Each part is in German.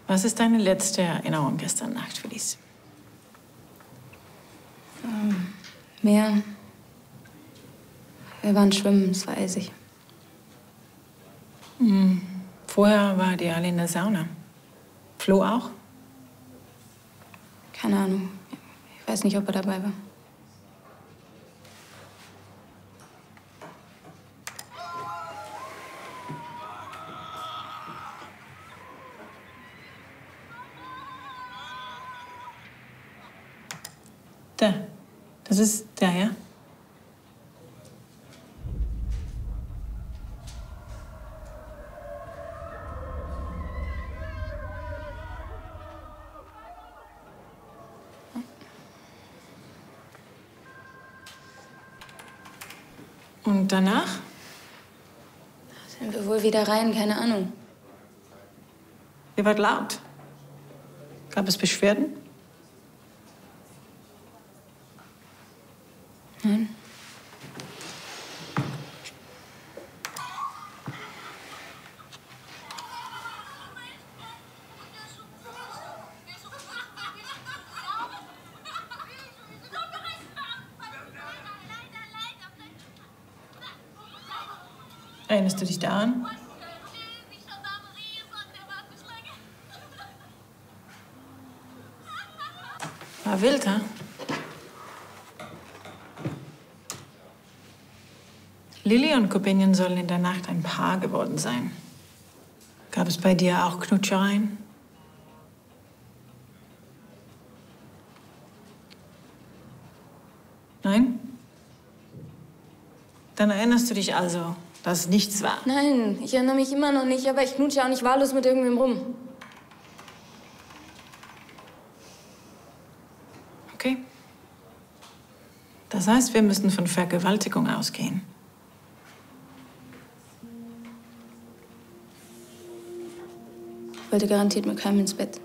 Was ist deine letzte Erinnerung gestern Nacht, Felice? Meer. Wir waren schwimmen, es war eisig. Vorher war die alle in der Sauna. Flo auch? Keine Ahnung. Ich weiß nicht, ob er dabei war. Der. Das ist der, ja? Und danach? Sind wir wohl wieder rein? Keine Ahnung. Ihr wart laut. Gab es Beschwerden? Nein. Erinnerst du dich daran? War wild, ha? Lilly und Corbinian sollen in der Nacht ein Paar geworden sein. Gab es bei dir auch Knutschereien? Nein? Dann erinnerst du dich also, dass es nichts war? Nein, ich erinnere mich immer noch nicht, aber ich knutsche auch nicht wahllos mit irgendwem rum. Okay. Das heißt, wir müssen von Vergewaltigung ausgehen. Ich wollte garantiert mit keinem ins Bett.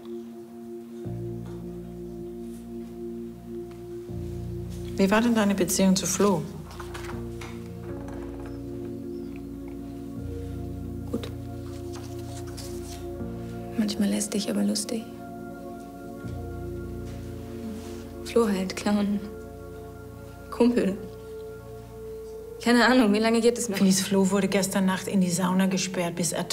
Wie war denn deine Beziehung zu Flo? Gut. Manchmal lästig, aber lustig. Flo halt, Clown. Kumpel. Keine Ahnung, wie lange geht es noch? Felice, Flo wurde gestern Nacht in die Sauna gesperrt, bis er